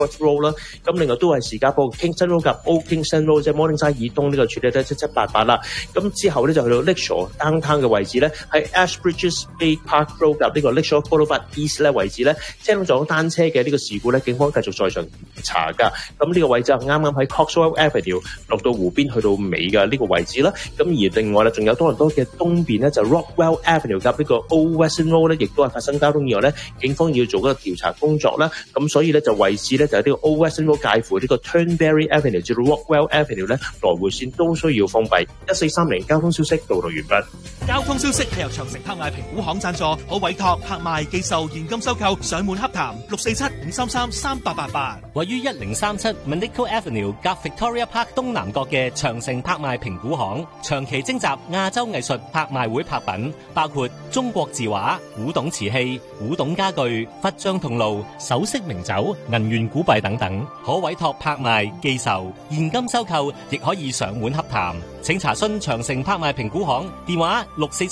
Road 啦，咁另外都係士嘉堡 Kingston Road 及 Old Kingston Road， 即係 Morningside 以東呢個處理得7788啦。咁之後咧就去到 Lakeshore Downtown 嘅位置咧，喺 Ashbridges Bay Park Road 及呢個 Lakeshore Boulevard East 咧位置咧，車輛撞單車嘅呢個事故咧，警方繼續在場查㗎。咁呢個位置啱啱喺 Coxwell Avenue 落到湖邊去到尾嘅呢個位置啦。咁而另外咧，仲有多倫多嘅東邊咧，就 Rockwell Avenue 及呢個 Old Western Road 咧，亦都係發生交通意外咧，警方要做嗰個調查工作啦。咁所以咧就位置咧就係呢個 Old Western Road 介乎呢個 Turnberry Avenue 至到 Rockwell Avenue 咧，來回線都需要封閉。1430交通消息報道完畢。 交通消息係由長城拍賣評估行贊助，可委託拍賣、寄售、現金收購、上門洽談647-533-3888。 位於1037 Manico Avenue 夾 Victoria Park 東南角嘅長城拍賣評估行，長期徵集亞洲藝術拍賣會拍品，包括中國字畫、古董瓷器、古董家具、佛像銅爐、首飾名酒、銀元古幣等等，可委託拍賣、寄售、現金收購，亦可以上門洽談。請查詢長城拍賣評估行電話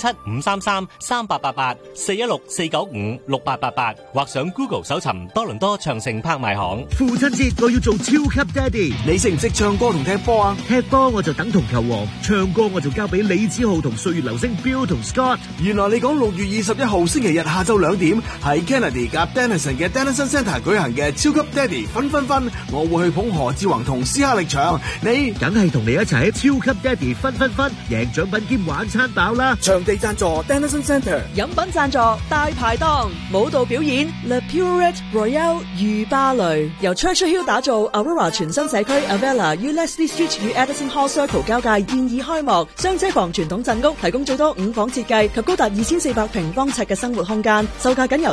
647-533-3888 416-495-6888，或上 Google 搜尋多倫多長城拍賣行。 父親節我要做超級爹哋，你識唔識唱歌同踢波啊？踢波我就等同球王，唱歌我就交俾李子豪同歲月流星 Bill 同 Scott。 原來你講6月21號星期日下晝2點喺 Kennedy 夾 Dennison 嘅 Dennison Centre 舉行嘅超級爹哋分分分，我會去捧何志宏同斯克力場，你梗係同你一齊喺超級爹哋分分分，贏獎品兼玩餐飽啦！ 場地贊助 Dennison Centre， 飲品贊助大排檔，舞蹈表演 Le Purette Royale 御芭蕾，由 Churchill Hill 打造 Aurora 全新社區 Avella 於 Leslie Street 與 Edison Hall Circle 交界現已開幕，雙車房傳統鎮屋提供最多5房設計及高達2400平方尺嘅生活空間，售價僅由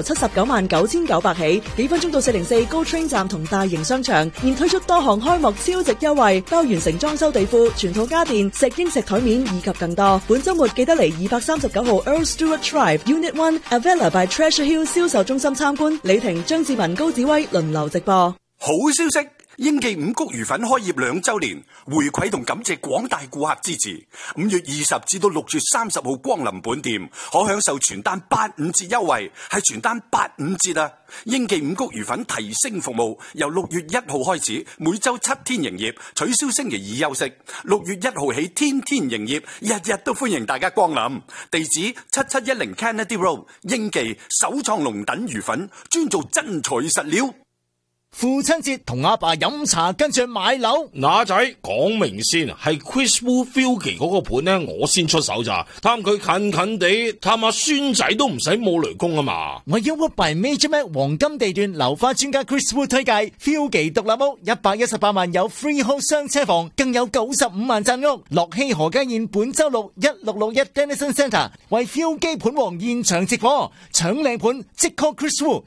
799900起，幾分鐘到404 GO Train 站同大型商場，現推出多項開幕超值優惠，包完成裝修地庫、全套家電、石英石台面以及更多。本週末記得嚟239號 Earl Stewart Drive Unit 1 Avella by Treasure Hill 銷售中心參觀。李婷、張志文、高子威輪流直播。 好消息！英記五穀魚粉開業2週年，回饋同感謝廣大顧客支持。5月20至到6月30號光臨本店，可享受全單85折優惠，係全單85折啊！英記五穀魚粉提升服務，由6月1號開始，每週7天營業，取消星期2休息。6月1號起，天天營業，日日都歡迎大家光臨。地址7710 Kennedy Road， 英記首創龍躉魚粉，專做真材實料。 父親節同阿爸飲茶跟住買樓， 嗱仔講明先，係 Chris Wu Filky 嗰個盤呢，我先出手咋，貪佢近近地，探下孫仔都唔使冇雷公啊嘛。 我要 Work by Major Mac 黃金地段樓花專家 Chris Wu 推介 Filky 獨立屋，118萬有 freehold 雙車房，更有95萬賺屋。樂熙何家宴本周六1661 Dennison Centre 為 Filky 盤王現場直播，搶靚盤即 call Chris Wu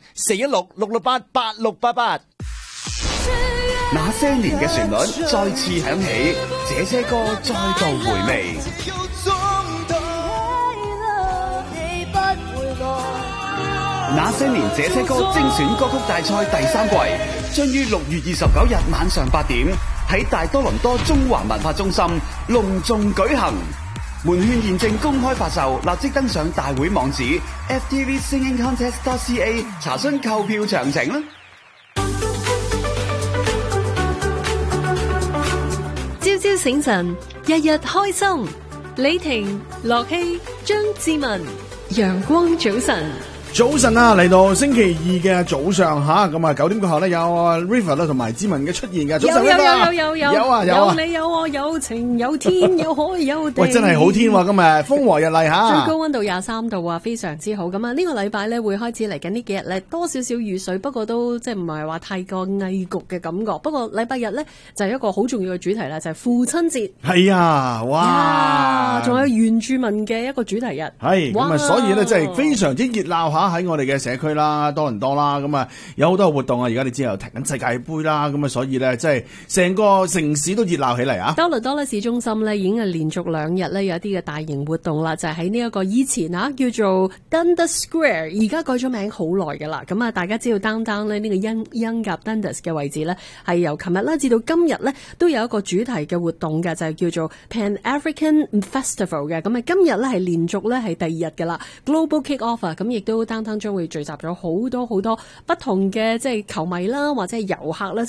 416-668-8688。 那些年嘅旋律再次響起，這些歌再度回味。那些年這些歌精選歌曲大賽第3季將於6月29日晚上8點喺大多倫多中環文化中心隆重舉行。門券現正公開發售，立即登上大會網址 ftvsingingcontest.ca 查詢購票詳情啦。 朝朝醒神，日日開心。李婷、樂熙、張志文，陽光早晨。 早晨啊，嚟到星期2嘅早上吓，咁啊9點過後咧有 River 啦同埋志文嘅出現嘅。早晨 River 有你有我有情有天有海有地。 喂，真係好天喎，今日風和日麗吓， 最高溫度23度啊，非常之好。咁啊呢個禮拜咧會開始嚟緊呢幾日咧多少少雨水，不過都即係唔係話太過翳焗嘅感覺。不過禮拜日咧就係一個好重要嘅主題啦，就係父親節。係啊，哇！ 仲有原住民嘅一個主題日。 係咁啊，所以咧真係非常之熱鬧吓。喺我哋嘅社區啦，多倫多啦，咁啊有好多活動啊！而家你知又踢緊世界盃啦，咁啊所以咧，即係成個城市都熱鬧起嚟啊！ 多倫多咧市中心咧已經係連續2日咧有一啲嘅大型活動啦，就係喺呢一個以前啊叫做 Dundas Square， 而家改咗名好耐噶啦。咁啊，大家知道 downtown 咧呢個恩甲 Dundas 嘅位置咧係由琴日啦至到今日咧都有一個主題嘅活動嘅，就係叫做 Pan African Festival 嘅。咁啊今日咧係連續咧係第2日噶啦 Global Kick Off 啊，咁亦都 downtown 將會聚集咗好多不同嘅即係球迷啦，或者係遊客啦。